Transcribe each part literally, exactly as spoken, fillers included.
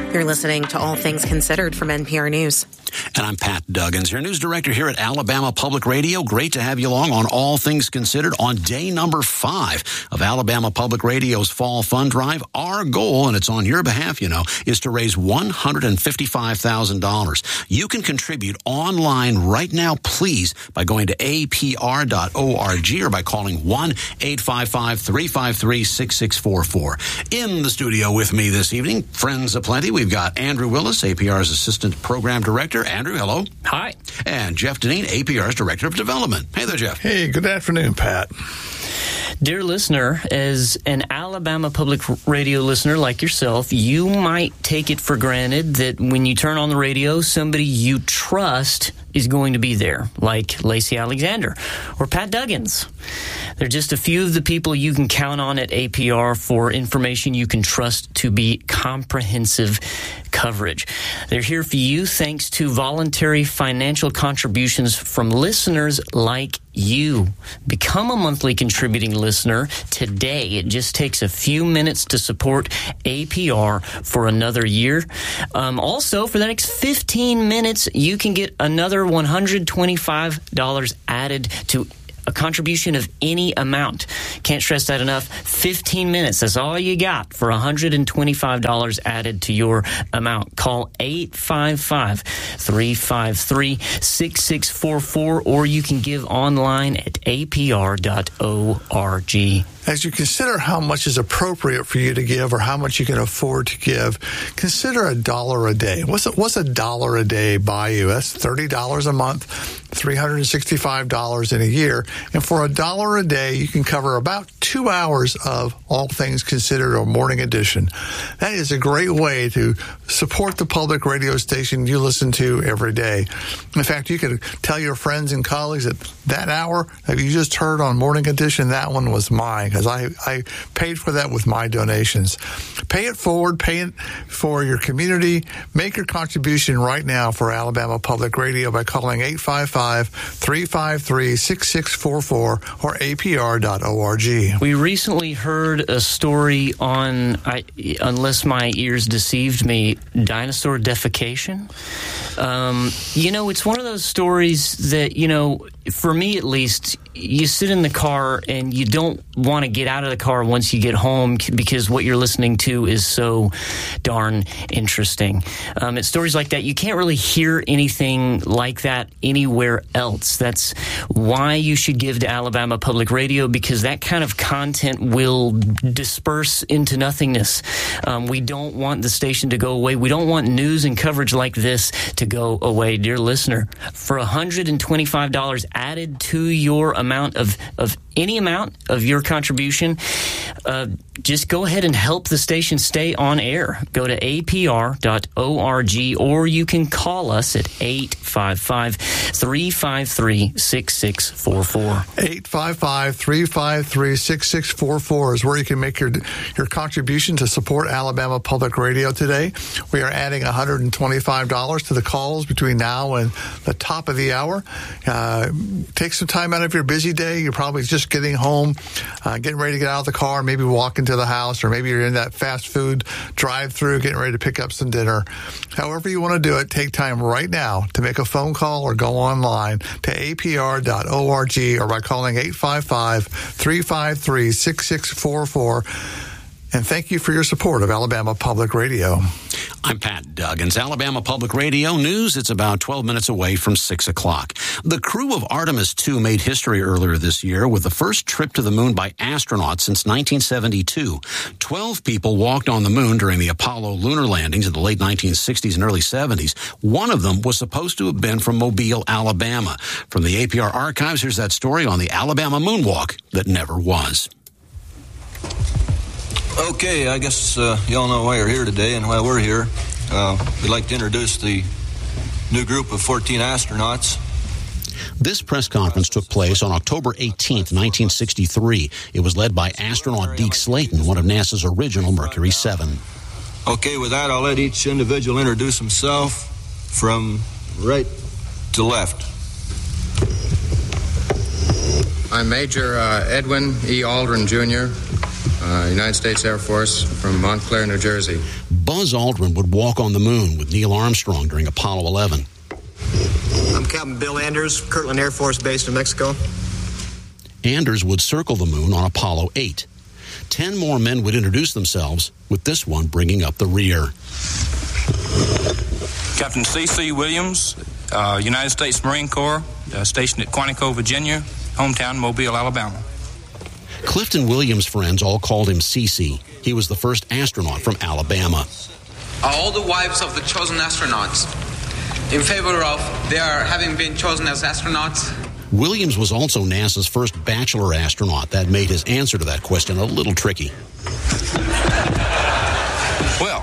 You're listening to All Things Considered from N P R News. And I'm Pat Duggins, your news director here at Alabama Public Radio. Great to have you along on All Things Considered on day number five of Alabama Public Radio's Fall Fund Drive. Our goal, and it's on your behalf, you know, is to raise one hundred fifty-five thousand dollars. You can contribute online right now, please, by going to A P R dot org or by calling one eight five five, three five three, six six four four. In the studio with me this evening, friends aplenty, we've got Andrew Willis, A P R's Assistant Program Director. Andrew, hello. Hi. And Jeff Deneen, A P R's Director of Development. Hey there, Jeff. Hey, good afternoon, Pat. Dear listener, as an Alabama Public Radio listener like yourself, you might take it for granted that when you turn on the radio, somebody you trust is going to be there, like Lacey Alexander or Pat Duggins. They're just a few of the people you can count on at A P R for information you can trust to be comprehensive coverage. They're here for you thanks to voluntary financial contributions from listeners like you. Become a monthly contributing listener today. It just takes a few minutes to support A P R for another year. Um, also, for the next fifteen minutes, you can get another one hundred twenty-five dollars added to a contribution of any amount. Can't stress that enough. fifteen minutes. That's all you got for one hundred twenty-five dollars added to your amount. Call eight five five, three five three, six six four four or you can give online at A P R dot org. As you consider how much is appropriate for you to give or how much you can afford to give, consider a dollar a day. What's a, what's a dollar a day buy you? That's thirty dollars a month, three hundred sixty-five dollars in a year. And for a dollar a day, you can cover about two hours of All Things Considered or Morning Edition. That is a great way to support the public radio station you listen to every day. In fact, you could tell your friends and colleagues that that hour that you just heard on Morning Edition, that one was mine, because I, I paid for that with my donations. Pay it forward. Pay it for your community. Make your contribution right now for Alabama Public Radio by calling eight five five, three five three, six six four four or A P R dot org. We recently heard a story on, I, unless my ears deceived me, dinosaur defecation. Um, you know, it's one of those stories that, you know, for me at least, you sit in the car and you don't want to get out of the car once you get home because what you're listening to is so darn interesting. Um, it's stories like that. You can't really hear anything like that anywhere else. That's why you should give to Alabama Public Radio, because that kind of content will disperse into nothingness. Um, we don't want the station to go away. We don't want news and coverage like this to go away. Dear listener, for one hundred twenty-five dollars added to your amount of, of any amount of your contribution, uh, just go ahead and help the station stay on air. Go to A P R dot org or you can call us at eight five five, three five three, six six four four. eight five five, three five three, six six four four is where you can make your your contribution to support Alabama Public Radio today. We are adding one hundred twenty-five dollars to the calls between now and the top of the hour. Uh, take some time out of your busy day. You're probably just getting home, uh, getting ready to get out of the car, maybe walking to the house, or maybe you're in that fast food drive-through getting ready to pick up some dinner. However you want to do it, take time right now to make a phone call or go online to A P R dot org or by calling eight five five, three five three, six six four four. And thank you for your support of Alabama Public Radio. I'm Pat Duggins. Alabama Public Radio News. It's about twelve minutes away from six o'clock. The crew of Artemis two made history earlier this year with the first trip to the moon by astronauts since nineteen seventy-two. Twelve people walked on the moon during the Apollo lunar landings in the late nineteen sixties and early seventies. One of them was supposed to have been from Mobile, Alabama. From the A P R archives, here's that story on the Alabama moonwalk that never was. Okay, I guess uh, y'all know why you're here today and why we're here. Uh, we'd like to introduce the new group of fourteen astronauts. This press conference took place on October eighteenth, nineteen sixty-three. It was led by astronaut Deke Slayton, one of NASA's original Mercury seven. Okay, with that, I'll let each individual introduce himself from right to left. I'm Major uh, Edwin E. Aldrin, Junior uh, United States Air Force from Montclair, New Jersey. Buzz Aldrin would walk on the moon with Neil Armstrong during Apollo eleven. I'm Captain Bill Anders, Kirtland Air Force Base, New Mexico. Anders would circle the moon on Apollo eight. Ten more men would introduce themselves, with this one bringing up the rear. Captain C C. Williams, uh, United States Marine Corps, uh, stationed at Quantico, Virginia, hometown Mobile, Alabama. Clifton Williams' friends all called him C C. He was the first astronaut from Alabama. All the wives of the chosen astronauts, in favor of their having been chosen as astronauts. Williams was also NASA's first bachelor astronaut. That made his answer to that question a little tricky. Well,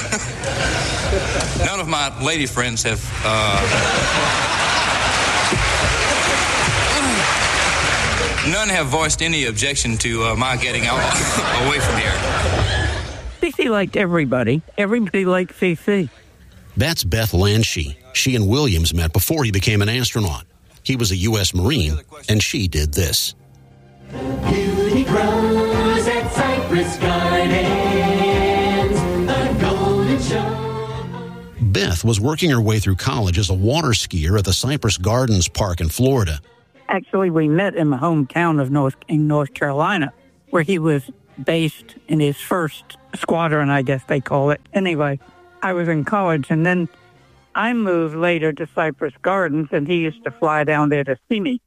none of my lady friends have... Uh, none have voiced any objection to uh, my getting out away from here. C C liked everybody. Everybody liked C C. That's Beth Lanshee. She and Williams met before he became an astronaut. He was a U S Marine, and she did this. Beauty grows at Cypress Gardens, a golden show. Beth was working her way through college as a water skier at the Cypress Gardens Park in Florida. Actually, we met in the hometown of North in North Carolina, where he was based in his first squadron, I guess they call it. Anyway, I was in college, and then I moved later to Cypress Gardens, and he used to fly down there to see me.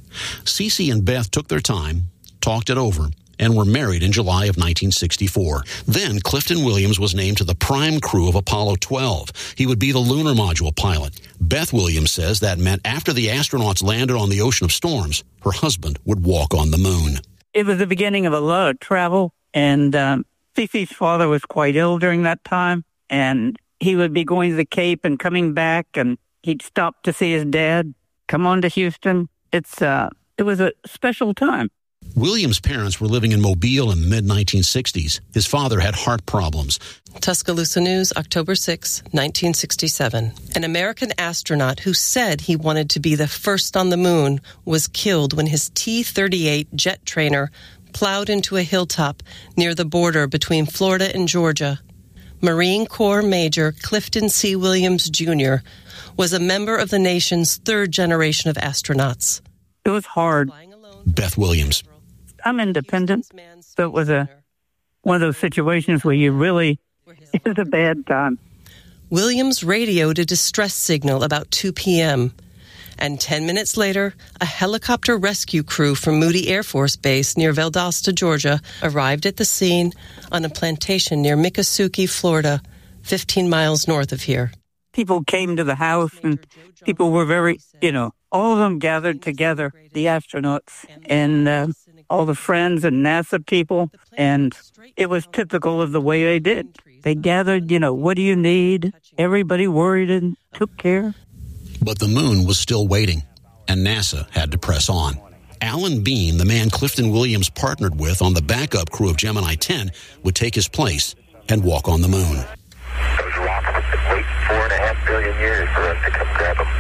Cece and Beth took their time, talked it over, and were married in July of nineteen sixty-four. Then Clifton Williams was named to the prime crew of Apollo twelve. He would be the lunar module pilot. Beth Williams says that meant after the astronauts landed on the Ocean of Storms, her husband would walk on the moon. It was the beginning of a lot of travel, and um, Cece's father was quite ill during that time, and he would be going to the Cape and coming back, and he'd stop to see his dad, come on to Houston. It's uh, it was a special time. Williams' parents were living in Mobile in the mid nineteen sixties. His father had heart problems. Tuscaloosa News, October sixth, nineteen sixty-seven. An American astronaut who said he wanted to be the first on the moon was killed when his T thirty-eight jet trainer plowed into a hilltop near the border between Florida and Georgia. Marine Corps Major Clifton C. Williams, Junior was a member of the nation's third generation of astronauts. It was hard. Beth Williams. I'm independent, so it was a one of those situations where you really, it was a bad time. Williams radioed a distress signal about two p.m., and ten minutes later, a helicopter rescue crew from Moody Air Force Base near Valdosta, Georgia, arrived at the scene on a plantation near Miccosukee, Florida, fifteen miles north of here. People came to the house, and people were very, you know, all of them gathered together, the astronauts, and uh, all the friends and NASA people, and it was typical of the way they did. They gathered, you know, what do you need? Everybody worried and took care. But the moon was still waiting, and NASA had to press on. Alan Bean, the man Clifton Williams partnered with on the backup crew of Gemini ten, would take his place and walk on the moon. Those rocks have been waiting four and a half billion years for us to come grab them.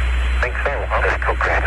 I think so. I'll just go grab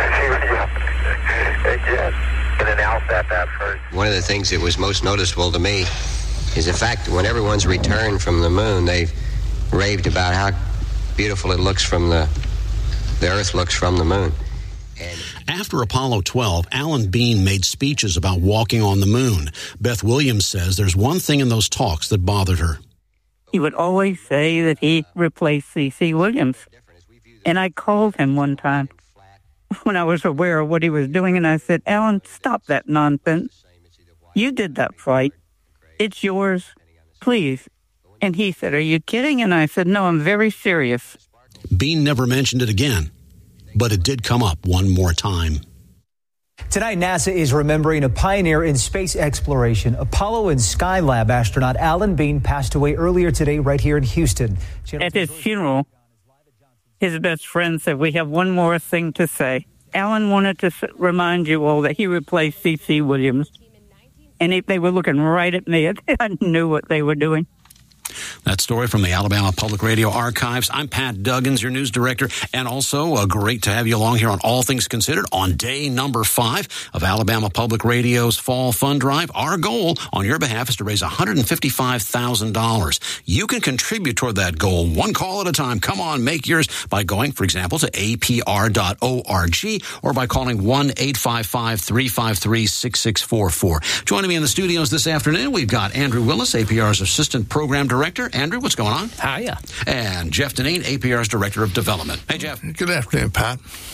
them. Yes. And then Alf at that first. One of the things that was most noticeable to me is the fact that when everyone's returned from the moon, they've raved about how beautiful it looks from the the Earth looks from the moon. And after Apollo twelve, Alan Bean made speeches about walking on the moon. Beth Williams says there's one thing in those talks that bothered her. He would always say that he replaced C C. Williams. And I called him one time when I was aware of what he was doing, and I said, Alan, stop that nonsense. You did that flight. It's yours. Please. And he said, are you kidding? And I said, no, I'm very serious. Bean never mentioned it again, but it did come up one more time. Tonight, NASA is remembering a pioneer in space exploration. Apollo and Skylab astronaut Alan Bean passed away earlier today right here in Houston. At his funeral, his best friend said, we have one more thing to say. Alan wanted to remind you all that he replaced C C. Williams. And if they were looking right at me, I knew what they were doing. That story from the Alabama Public Radio Archives. I'm Pat Duggins, your news director, and also uh, great to have you along here on All Things Considered on day number five of Alabama Public Radio's Fall Fund Drive. Our goal on your behalf is to raise one hundred fifty-five thousand dollars. You can contribute toward that goal one call at a time. Come on, make yours by going, for example, to A P R dot org or by calling one eight five five, three five three, six six four four. Joining me in the studios this afternoon, we've got Andrew Willis, A P R's Assistant Program Director. Andrew, what's going on? Hiya. And Jeff Deneen, A P R's Director of Development. Hey, Jeff. Good afternoon, Pat.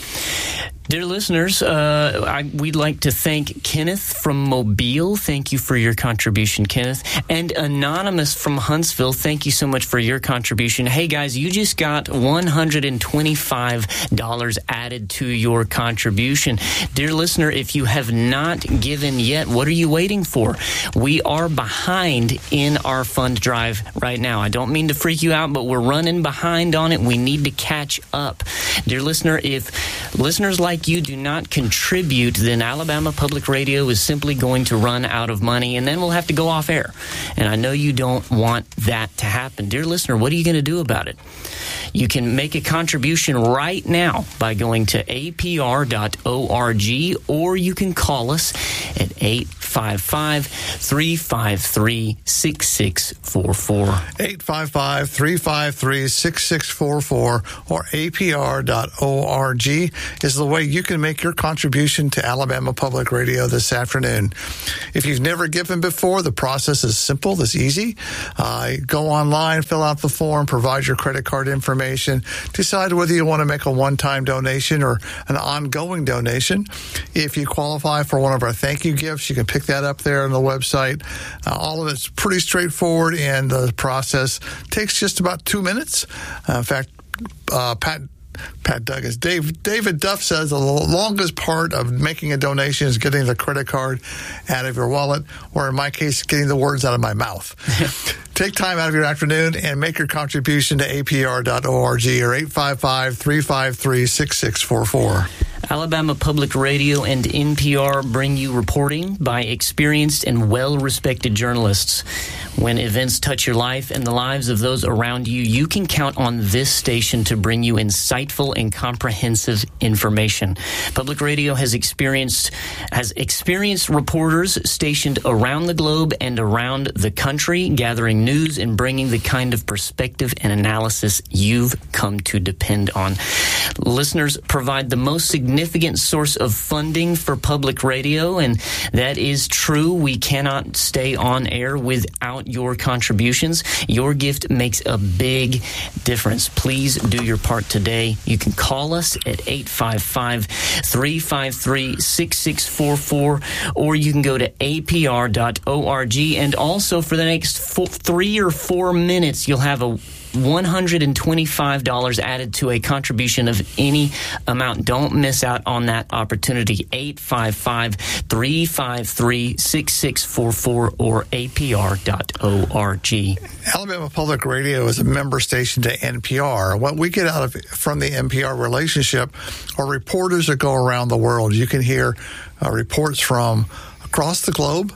Dear listeners, uh, I, we'd like to thank Kenneth from Mobile. Thank you for your contribution, Kenneth. And Anonymous from Huntsville, thank you so much for your contribution. Hey, guys, you just got one hundred twenty-five dollars added to your contribution. Dear listener, if you have not given yet, what are you waiting for? We are behind in our fund drive right now. I don't mean to freak you out, but we're running behind on it. We need to catch up. Dear listener, if listeners like you do not contribute, then Alabama Public Radio is simply going to run out of money, and then we'll have to go off air. And I know you don't want that to happen. Dear listener, what are you going to do about it? You can make a contribution right now by going to A P R dot org, or you can call us at eight five five, three five three, six six four four. eight five five, three five three, six six four four or A P R dot org is the way you can make your contribution to Alabama Public Radio this afternoon. If you've never given before, the process is simple. It's easy. Uh, go online, fill out the form, provide your credit card information, decide whether you want to make a one-time donation or an ongoing donation. If you qualify for one of our thank you gifts, you can pick that up there on the website. Uh, all of it's pretty straightforward, and the process takes just about two minutes. Uh, in fact, uh, Pat Pat Duggins. Dave, David Duff says the longest part of making a donation is getting the credit card out of your wallet, or in my case, getting the words out of my mouth. Take time out of your afternoon and make your contribution to A P R dot org or eight five five, three five three, six six four four. Alabama Public Radio and N P R bring you reporting by experienced and well-respected journalists. When events touch your life and the lives of those around you, you can count on this station to bring you insightful and comprehensive information. Public Radio has experienced has experienced reporters stationed around the globe and around the country, gathering news and bringing the kind of perspective and analysis you've come to depend on. Listeners provide the most significant source of funding for public radio, and that is true. We cannot stay on air without your contributions. Your gift makes a big difference. Please do your part today. You can call us at eight five five, three five three, six six four four, or you can go to A P R dot org. And also for the next four, three or four minutes, you'll have a one hundred twenty-five dollars added to a contribution of any amount. Don't miss out on that opportunity. eight five five, three five three, six six four four or A P R dot org. Alabama Public Radio is a member station to N P R. What we get out of from the N P R relationship are reporters that go around the world. You can hear uh, reports from across the globe.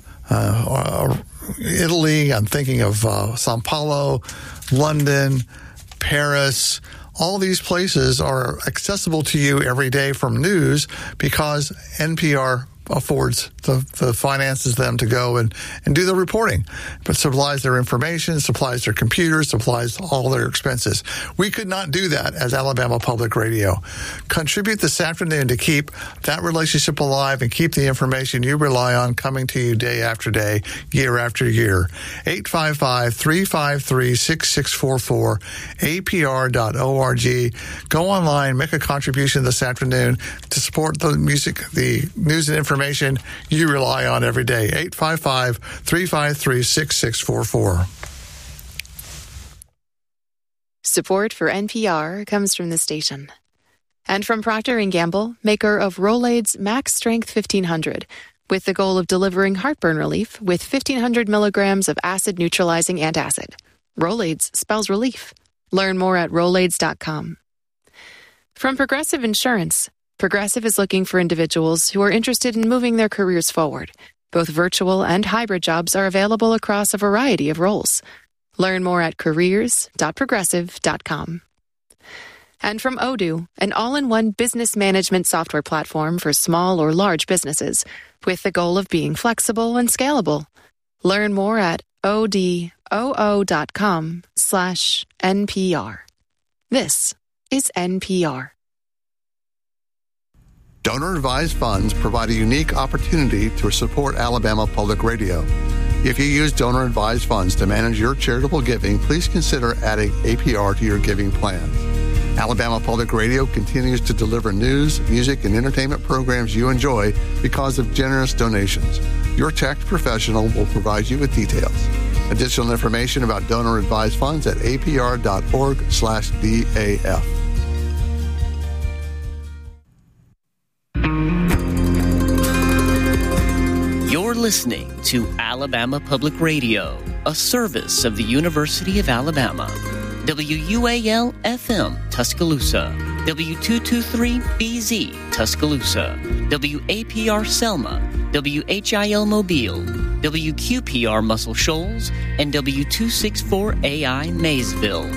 Uh, Italy, I'm thinking of uh, Sao Paulo, London, Paris. All these places are accessible to you every day from news because N P R affords the, the finances them to go and, and do the reporting, but supplies their information, supplies their computers, supplies all their expenses. We could not do that as Alabama Public Radio. Contribute this afternoon to keep that relationship alive and keep the information you rely on coming to you day after day, year after year. eight five five, three five three, six six four four, A P R dot org. Go online, make a contribution this afternoon to support the music, the news and information you rely on every day. eight five five, three five three, six six four four. Support for N P R comes from the station. And from Procter and Gamble, maker of Rolaids Max Strength fifteen hundred, with the goal of delivering heartburn relief with fifteen hundred milligrams of acid-neutralizing antacid. Rolaids spells relief. Learn more at Rolaids dot com. From Progressive Insurance, Progressive is looking for individuals who are interested in moving their careers forward. Both virtual and hybrid jobs are available across a variety of roles. Learn more at careers dot progressive dot com. And from Odoo, an all-in-one business management software platform for small or large businesses, with the goal of being flexible and scalable. Learn more at odoo dot com slash N P R. This is N P R. Donor-advised funds provide a unique opportunity to support Alabama Public Radio. If you use donor-advised funds to manage your charitable giving, please consider adding A P R to your giving plans. Alabama Public Radio continues to deliver news, music, and entertainment programs you enjoy because of generous donations. Your tax professional will provide you with details. Additional information about donor-advised funds at apr.org slash DAF. You're listening to Alabama Public Radio, a service of the University of Alabama. W U A L F M, Tuscaloosa. W two twenty-three B Z, Tuscaloosa. W A P R Selma. W H I L Mobile. W Q P R Muscle Shoals. And W two sixty-four A I Maysville.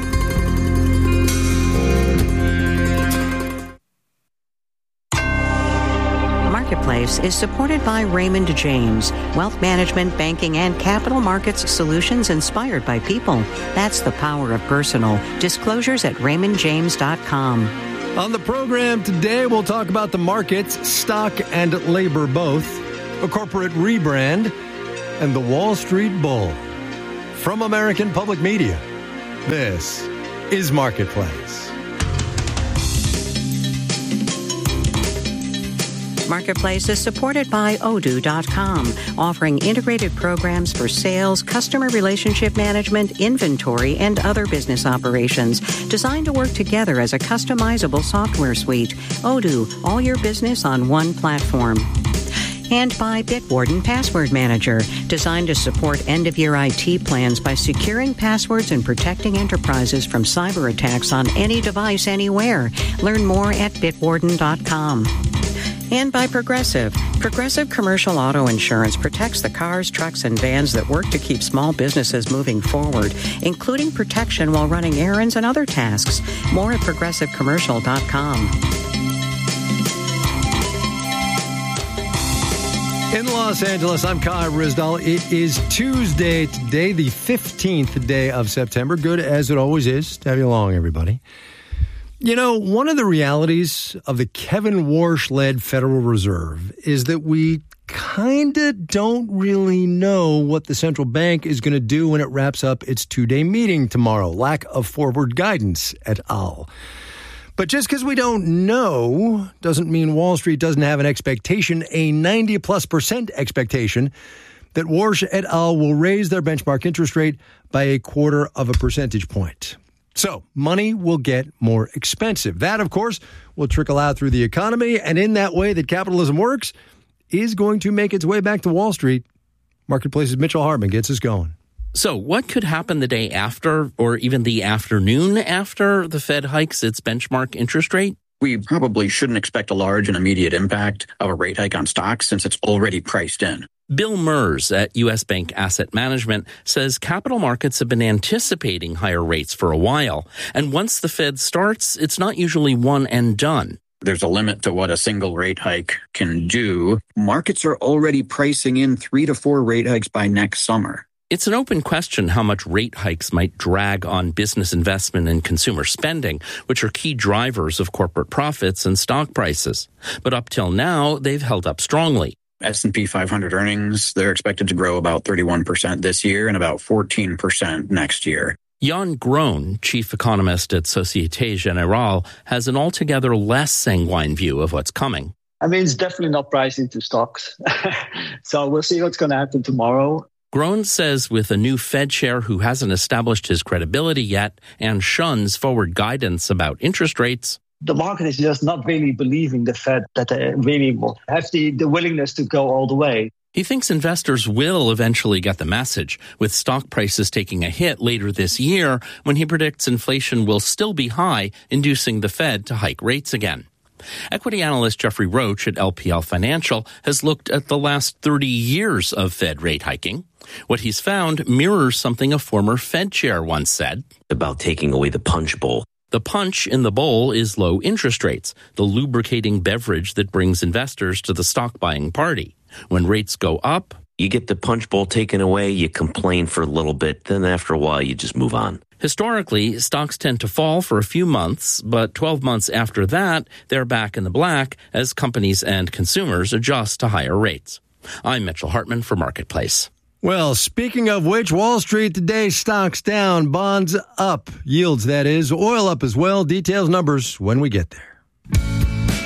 Marketplace is supported by Raymond James, wealth management, banking, and capital markets solutions inspired by people. That's the power of personal. Disclosures at raymond james dot com. On the program today, we'll talk about the markets, stock and labor both, a corporate rebrand, and the Wall Street Bull. From American Public Media, this is Marketplace. Marketplace is supported by odoo dot com, offering integrated programs for sales, customer relationship management, inventory, and other business operations designed to work together as a customizable software suite. Odoo, all your business on one platform. And by Bitwarden Password Manager, designed to support end-of-year I T plans by securing passwords and protecting enterprises from cyber attacks on any device anywhere. Learn more at bitwarden dot com. And by Progressive. Progressive Commercial Auto Insurance protects the cars, trucks, and vans that work to keep small businesses moving forward, including protection while running errands and other tasks. More at progressive commercial dot com. In Los Angeles, I'm Kai Rizdal. It is Tuesday today, the fifteenth day of September. Good as it always is to have you along, everybody. You know, one of the realities of the Kevin Warsh-led Federal Reserve is that we kind of don't really know what the central bank is going to do when it wraps up its two-day meeting tomorrow. Lack of forward guidance et al. But just because we don't know doesn't mean Wall Street doesn't have an expectation, a ninety-plus percent expectation, that Warsh et al. Will raise their benchmark interest rate by a quarter of a percentage point. So money will get more expensive. That, of course, will trickle out through the economy, and in that way that capitalism works, is going to make its way back to Wall Street. Marketplace's Mitchell Hartman gets us going. So what could happen the day after, or even the afternoon after the Fed hikes its benchmark interest rate? We probably shouldn't expect a large and immediate impact of a rate hike on stocks since it's already priced in. Bill Mers at U S Bank Asset Management says capital markets have been anticipating higher rates for a while. And once the Fed starts, it's not usually one and done. There's a limit to what a single rate hike can do. Markets are already pricing in three to four rate hikes by next summer. It's an open question how much rate hikes might drag on business investment and consumer spending, which are key drivers of corporate profits and stock prices. But up till now, they've held up strongly. S and P five hundred earnings, they're expected to grow about thirty-one percent this year and about fourteen percent next year. Jan Groen, chief economist at Societe Generale, has an altogether less sanguine view of what's coming. I mean, it's definitely not priced into stocks. So we'll see what's going to happen tomorrow. Groen says with a new Fed chair who hasn't established his credibility yet and shuns forward guidance about interest rates, the market is just not really believing the Fed that they really will have the, the willingness to go all the way. He thinks investors will eventually get the message, with stock prices taking a hit later this year when he predicts inflation will still be high, inducing the Fed to hike rates again. Equity analyst Jeffrey Roach at L P L Financial has looked at the last thirty years of Fed rate hiking. What he's found mirrors something a former Fed chair once said about taking away the punch bowl. The punch in the bowl is low interest rates, the lubricating beverage that brings investors to the stock buying party. When rates go up, you get the punch bowl taken away, you complain for a little bit, then after a while you just move on. Historically, stocks tend to fall for a few months, but twelve months after that, they're back in the black as companies and consumers adjust to higher rates. I'm Mitchell Hartman for Marketplace. Well, speaking of which, Wall Street today, stocks down, bonds up, yields that is, oil up as well. Details, numbers when we get there.